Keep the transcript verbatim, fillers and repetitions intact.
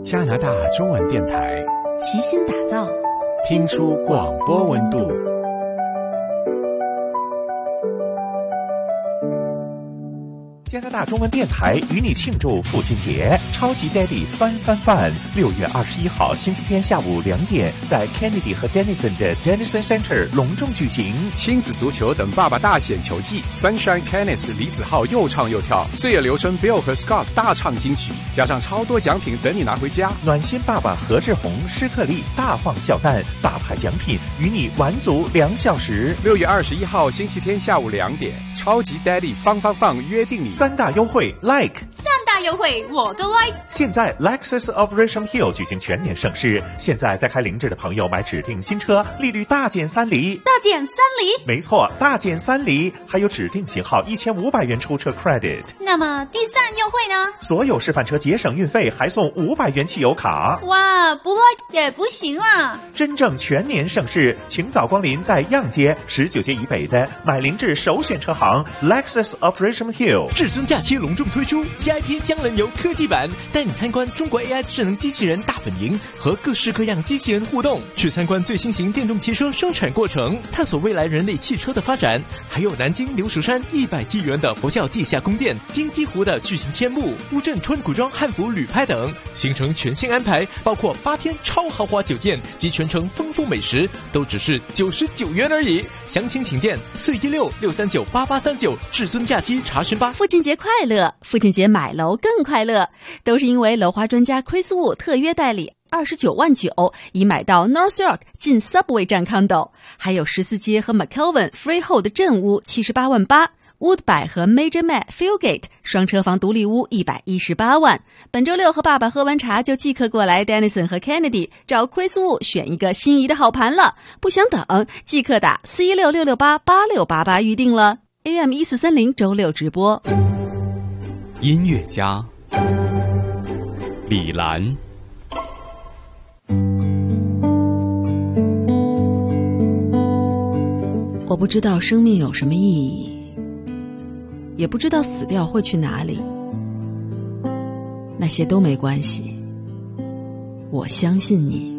加拿大中文电台， 齐心打造， 听出广播温度。加拿大中文电台与你庆祝父亲节，超级 Daddy 翻翻饭，六月二十一号星期天下午两点，在 Kennedy 和 Denison 的 Denison Center 隆重举行。 亲子足球等爸爸大显球技 ，Sunshine Kenneth 李子浩又唱又跳，岁月流声 Bill 和 Scott 大唱金曲，加上超多奖品等你拿回家。 暖心爸爸何志宏、施克力大放笑弹，大牌奖品与你玩足两小时。 六月二十一号星期天下午两点，超级 Daddy 放放放约定你。 三大优惠 ，like 三大优惠我都 like。 现在 Lexus of Richmond Hill 举行全年盛事，现在在开凌志的朋友买指定新车，利率大减三厘。 大减三厘？ 没错，大减三厘，还有指定型号一千五百元出车 credit。 那么第三优惠呢？ 所有示范车节省运费，还送五百元汽油卡。 哇，不 like 也不行啊！ 真正全年盛事，请早光临在样街十九街以北的买凌志首选车行 Lexus of Richmond Hill。 至尊假期隆重推出 V I P 江人游科技版，带你参观中国 A I 智能机器人大本营，和各式各样机器人互动，去参观最新型电动汽车生产过程，探索未来人类汽车的发展。还有南京流蜀山一百亿元的佛教地下宫殿，金鸡湖的巨型天幕，乌镇春古装汉服旅拍等，行程全新安排，包括八天超豪华酒店及全程丰富美食，都只是九十九元而已。详情请电四一六六三九八八三九，至尊假期查询吧。 父亲节快乐！父亲节买楼更快乐，都是因为楼花专家 Chris Wu 特约代理二十九万九已买到 North York 近 Subway 站 condo， 还有十四街和 McKelvin Freehold 镇屋七十八万八。Woodby 和 Major Met Fieldgate 双车房独立屋一百一十八万。本周六和爸爸喝完茶就即刻过来 Denison 和 Kennedy 找 Chris Wu 选一个心仪的好盘了，不想等即刻打四一六六六八八六八八预定了。 A M 一四三零 周六直播。 音乐家李兰。 我不知道生命有什么意义，也不知道死掉会去哪里，那些都没关系，我相信你。